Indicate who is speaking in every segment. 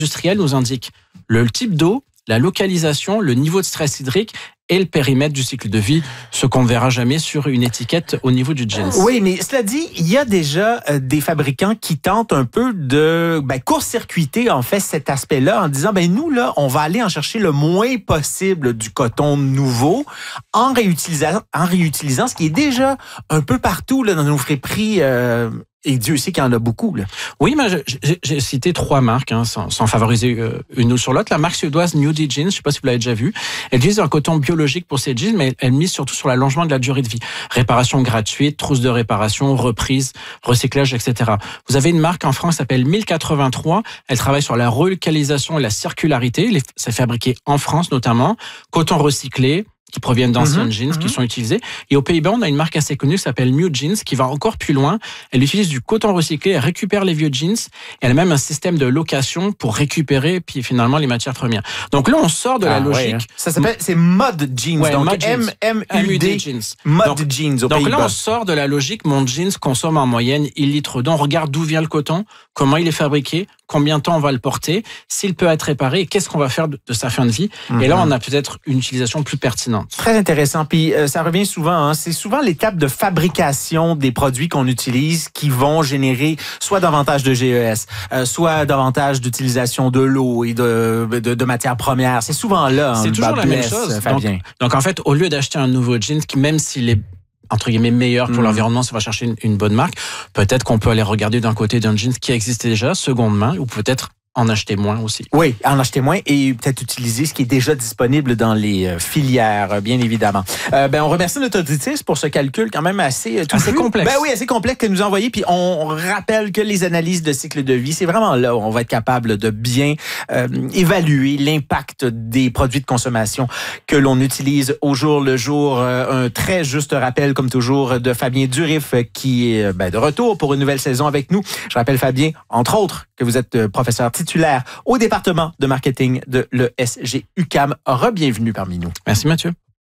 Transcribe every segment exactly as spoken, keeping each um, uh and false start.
Speaker 1: industriel nous indique le type d'eau, la localisation, le niveau de stress hydrique et le périmètre du cycle de vie, ce qu'on ne verra jamais sur une étiquette au niveau du jeans.
Speaker 2: Oui, mais cela dit, il y a déjà euh, des fabricants qui tentent un peu de ben, court-circuiter en fait cet aspect-là en disant, ben nous, là, on va aller en chercher le moins possible du coton nouveau en réutilisant, en réutilisant ce qui est déjà un peu partout là, dans nos friperies. Euh, Et Dieu sait qu'il y en a beaucoup. Là.
Speaker 1: Oui, mais j'ai, j'ai cité trois marques, hein, sans, sans favoriser une ou sur l'autre. La marque suédoise Nudie Jeans, je ne sais pas si vous l'avez déjà vue. Elle utilise un coton biologique pour ses jeans, mais elle mise surtout sur l'allongement de la durée de vie. Réparation gratuite, trousse de réparation, reprise, recyclage, et cetera. Vous avez une marque en France qui s'appelle mille quatre-vingt-trois. Elle travaille sur la relocalisation et la circularité. C'est fabriqué en France notamment. Coton recyclé, qui proviennent d'anciennes mmh, jeans mmh. qui sont utilisées. Et aux Pays-Bas, on a une marque assez connue qui s'appelle Miu Jeans, qui va encore plus loin. Elle utilise du coton recyclé, elle récupère les vieux jeans, et elle a même un système de location pour récupérer puis finalement les matières premières. Donc là, on sort de ah, la logique.
Speaker 2: Ouais. Ça s'appelle, c'est Mod Jeans,
Speaker 1: ouais,
Speaker 2: donc
Speaker 1: Mod
Speaker 2: M M U D
Speaker 1: Jeans.
Speaker 2: Mod
Speaker 1: donc,
Speaker 2: Jeans aux
Speaker 1: Donc
Speaker 2: Pays-Bas.
Speaker 1: là, on sort de la logique. Mon jeans consomme en moyenne un litre d'eau. On regarde d'où vient le coton, comment il est fabriqué, combien de temps on va le porter, s'il peut être réparé, et qu'est-ce qu'on va faire de, de sa fin de vie. Mmh. Et là, on a peut-être une utilisation plus pertinente.
Speaker 2: Très intéressant. Puis euh, ça revient souvent, hein, c'est souvent l'étape de fabrication des produits qu'on utilise qui vont générer soit davantage de G E S, euh, soit davantage d'utilisation de l'eau et de, de, de matières premières. C'est souvent là.
Speaker 1: C'est
Speaker 2: hein,
Speaker 1: toujours la même chose. Donc, donc en fait, au lieu d'acheter un nouveau jeans, qui même s'il est entre guillemets meilleur pour mmh. l'environnement, si on va chercher une, une bonne marque, peut-être qu'on peut aller regarder d'un côté d'un jeans qui existe déjà, seconde main, ou peut-être en acheter moins aussi.
Speaker 2: Oui, en acheter moins et peut-être utiliser ce qui est déjà disponible dans les filières, bien évidemment. Euh, ben, on remercie notre auditrice pour ce calcul quand même assez...
Speaker 1: Tout assez complexe.
Speaker 2: Ben oui, assez complexe qu'elle nous a envoyé. Puis on rappelle que les analyses de cycle de vie, c'est vraiment là où on va être capable de bien euh, évaluer l'impact des produits de consommation que l'on utilise au jour le jour. Euh, un très juste rappel, comme toujours, de Fabien Durif qui est ben, de retour pour une nouvelle saison avec nous. Je rappelle, Fabien, entre autres, que vous êtes professeur titulaire au département de marketing de l'E S G U Q A M. Re-bienvenue parmi nous.
Speaker 1: Merci Mathieu.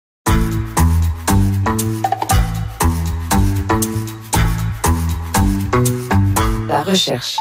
Speaker 3: La recherche.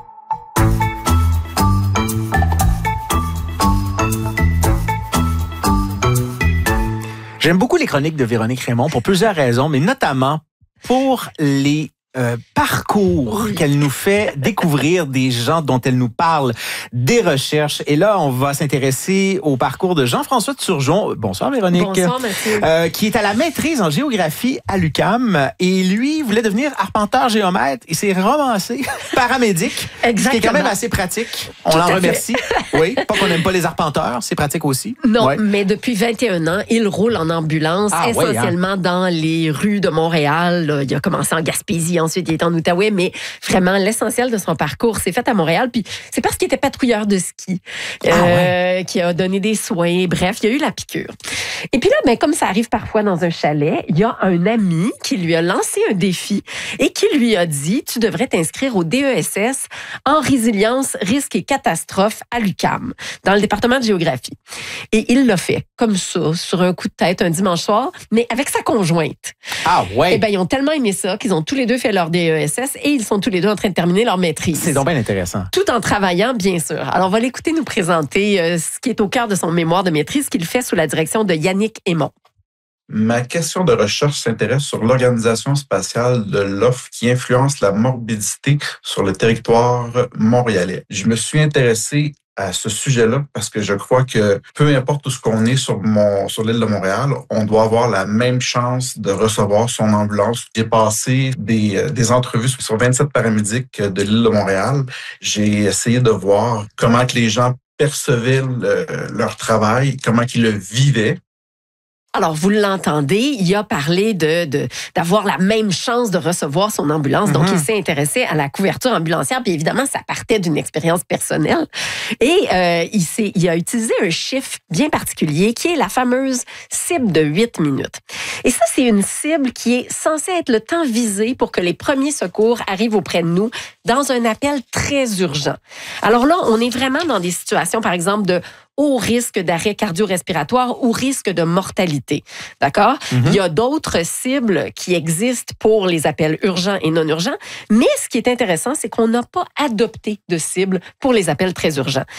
Speaker 2: J'aime beaucoup les chroniques de Véronique Raymond pour plusieurs raisons, mais notamment pour les Euh, parcours oui. qu'elle nous fait découvrir des gens dont elle nous parle, des recherches. Et là, on va s'intéresser au parcours de Jean-François de Turgeon. Bonsoir Véronique.
Speaker 3: Bonsoir Mathieu.
Speaker 2: Euh, qui est à la maîtrise en géographie à l'U Q A M. Et lui voulait devenir arpenteur géomètre. Il s'est romancé paramédic.
Speaker 3: Exactement.
Speaker 2: Ce qui est quand même assez pratique. On l'en remercie. Oui, pas qu'on n'aime pas les arpenteurs, c'est pratique aussi.
Speaker 3: Non,
Speaker 2: ouais.
Speaker 3: mais depuis vingt et un ans, il roule en ambulance,
Speaker 2: ah,
Speaker 3: essentiellement
Speaker 2: ouais, hein.
Speaker 3: dans les rues de Montréal. Là, il a commencé en Gaspésie, ensuite il est en Outaouais, mais vraiment l'essentiel de son parcours s'est fait à Montréal. Puis c'est parce qu'il était patrouilleur de ski,
Speaker 2: ah,
Speaker 3: euh,
Speaker 2: ouais.
Speaker 3: qui a donné des soins. Bref, il y a eu la piqûre. Et puis là, ben, comme ça arrive parfois dans un chalet, il y a un ami qui lui a lancé un défi et qui lui a dit, tu devrais t'inscrire au D E S S en résilience, risque et catastrophe à l'U Q A M, dans le département de géographie. Et il l'a fait, comme ça, sur un coup de tête, un dimanche soir, mais avec sa conjointe.
Speaker 2: Ah ouais?
Speaker 3: Et ben, ils ont tellement aimé ça qu'ils ont tous les deux fait leur D E S S et ils sont tous les deux en train de terminer leur maîtrise.
Speaker 2: C'est donc bien intéressant.
Speaker 3: Tout en travaillant, bien sûr. Alors, on va l'écouter nous présenter euh, ce qui est au cœur de son mémoire de maîtrise qu'il fait sous la direction de Yannick Aymon.
Speaker 4: Ma question de recherche s'intéresse sur l'organisation spatiale de l'offre qui influence la morbidité sur le territoire montréalais. Je me suis intéressé à ce sujet-là parce que je crois que peu importe où ce qu'on est sur, mon, sur l'île de Montréal, on doit avoir la même chance de recevoir son ambulance. J'ai passé des, des entrevues sur vingt-sept paramédics de l'île de Montréal. J'ai essayé de voir comment que les gens percevaient le, leur travail, comment qu'ils le vivaient.
Speaker 3: Alors, vous l'entendez, il a parlé de, de d'avoir la même chance de recevoir son ambulance. Mm-hmm. Donc, il s'est intéressé à la couverture ambulancière. Puis évidemment, ça partait d'une expérience personnelle. Et euh, il, s'est, il a utilisé un chiffre bien particulier qui est la fameuse cible de huit minutes. Et ça, c'est une cible qui est censée être le temps visé pour que les premiers secours arrivent auprès de nous dans un appel très urgent. Alors là, on est vraiment dans des situations, par exemple, de haut risque d'arrêt cardio-respiratoire ou risque de mortalité. D'accord? Mm-hmm. Il y a d'autres cibles qui existent pour les appels urgents et non urgents, mais ce qui est intéressant, c'est qu'on n'a pas adopté de cible pour les appels très urgents.